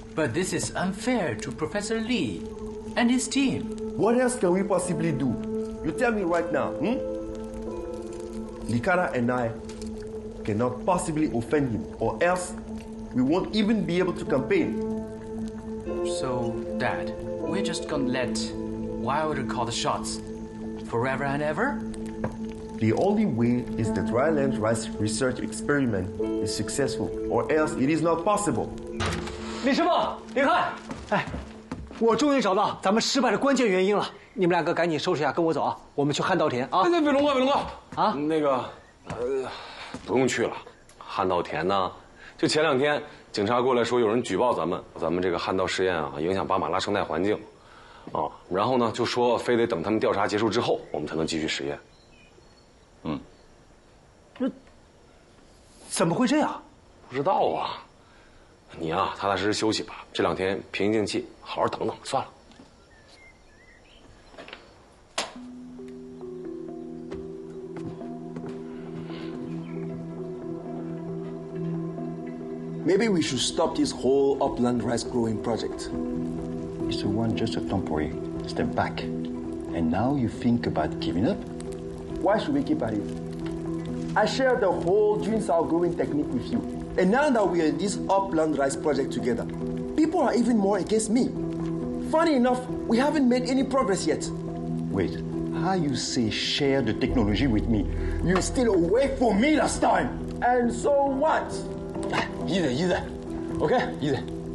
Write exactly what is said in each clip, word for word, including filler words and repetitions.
But this is unfair to Professor Lee and his team. What else can we possibly do? You tell me right now, hmm? Likara and I cannot possibly offend him, or else we won't even be able to campaign. So, Dad, we're just gonna let Wilder call the shots forever and ever? The only way is that Ryland's rice research experiment is successful, or else it is not possible. 李师傅，你看，哎，我终于找到咱们失败的关键原因了。你们两个赶紧收拾一下，跟我走啊！我们去汉稻田啊！ 哎，伟龙哥，伟龙哥啊， 那个，呃，不用去了。汉稻田呢，就前两天警察过来说有人举报咱们，咱们这个汉稻试验啊影响巴马拉生态环境，啊，然后呢就说非得等他们调查结束之后，我们才能继续实验。嗯， 这怎么会这样？ 不知道啊。你啊，踏踏实实休息吧，这两天平静气，好好等等算了。 Maybe we should stop this whole upland rice growing project. Mister Wan, just a temporary step back. And now you think about giving up? Why should we keep at it? I share the whole Jun Sao growing technique with you. And now that we are in this upland rice project together, people are even more against me. Funny enough, we haven't made any progress yet. Wait, how you say share the technology with me? You stayed away from me last time. And so what? Easy, easy. Okay, easy.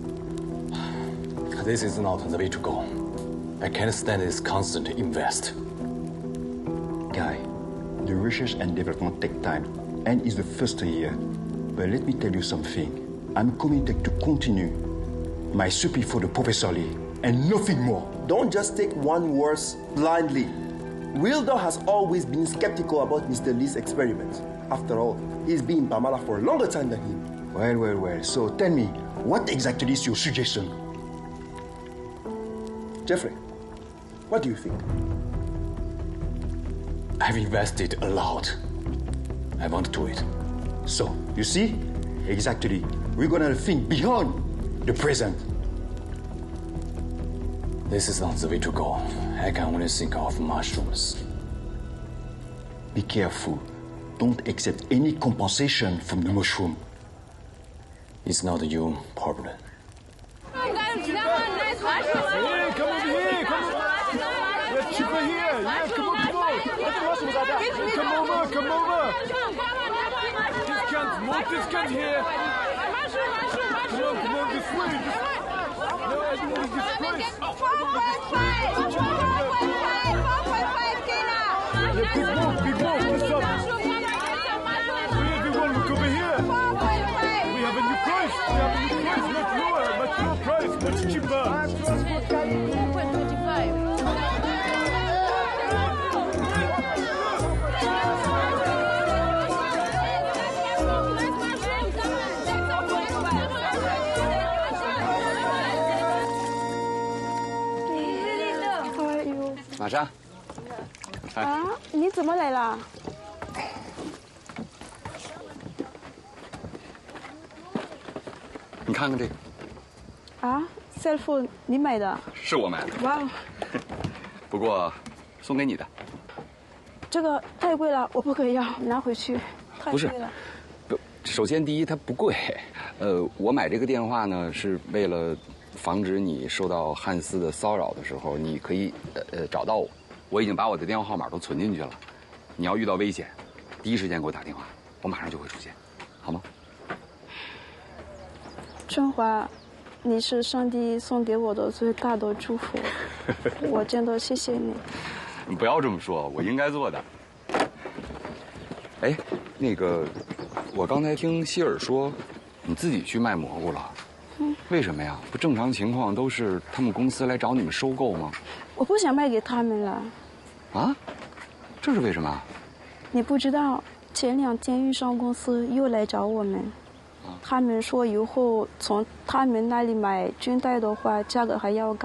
This is not the way to go. I can't stand this constant invest. Guy, the research and development take time, and it's the first year. But let me tell you something. I'm committed to continue my support for the Professor Lee, and nothing more. Don't just take one word blindly. Wilder has always been skeptical about Mister Lee's experiments. After all, he's been in Bamala for a longer time than him. Well, well, well. So tell me, what exactly is your suggestion? Jeffrey, what do you think? I've invested a lot. I want to do it. So, you see? Exactly. We're gonna think beyond the present. This is not the way to go. I can only think of mushrooms. Be careful. Don't accept any compensation from the mushroom. It's not your problem. Hey, come over here, come over. Yeah, cheaper here. Yeah, come on, come on. Come over, come over. Discount, more discount here. Come on, come on, this way. This way. No, everybody's this price. four point five. four point five, Kina. Yeah, big wolf, big wolf, what's up? Yeah, big wolf, look over here. four point five. We have a new price. We have a new price, much lower, much lower price, much cheaper. four point two five. 马莎， 啊，你怎么来了？ 你看看这个。 啊 ，cell phone， 你买的？ 是我买的。 哇哦！ 不过，送给你的。 这个太贵了，我不可以要，拿回去。太贵了。 不，首先第一它不贵，呃，我买这个电话呢是为了。 防止你受到汉斯的骚扰的时候，你可以呃呃找到我。我已经把我的电话号码都存进去了。你要遇到危险，第一时间给我打电话，我马上就会出现，好吗？ 春华，你是上帝送给我的最大的祝福，我真的谢谢你。 你不要这么说，我应该做的。哎，那个，我刚才听希尔说，你自己去卖蘑菇了。 嗯， 为什么呀？不正常情况都是他们公司来找你们收购吗？ 我不想卖给他们了。 啊？这是为什么？ 你不知道，前两天运商公司又来找我们，他们说以后从他们那里买军带的话，价格还要高。